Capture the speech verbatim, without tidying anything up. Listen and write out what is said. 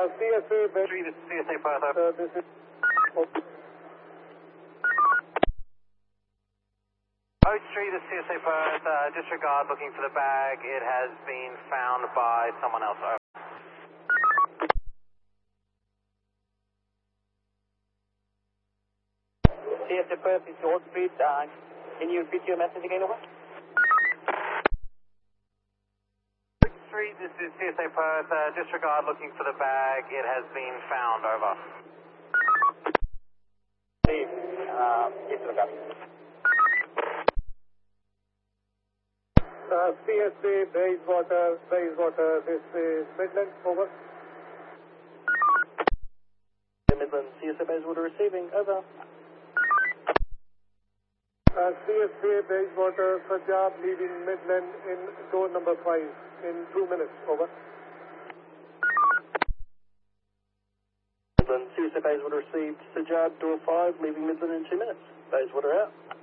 Uh, C S A, Bay... three, this is C S A Perth. Uh, this is... Oh. Oak Street, this is C S A Perth. Uh, disregard looking for the bag. It has been found by someone else. Over. C S A Perth, it's Oak Street. Uh, can you repeat your message again, over? Oak Street, this is C S A Perth. Uh, disregard looking for the bag. It has been found. Over. Uh, disregard. Uh, C S A, Bayswater, Bayswater, this is Midland, over. Midland, C S A Bayswater receiving, over. Uh, C S A, Bayswater, Sajab leaving Midland in door number five in two minutes, over. Midland, C S A Bayswater received, Sajab, door five, leaving Midland in two minutes. Bayswater out.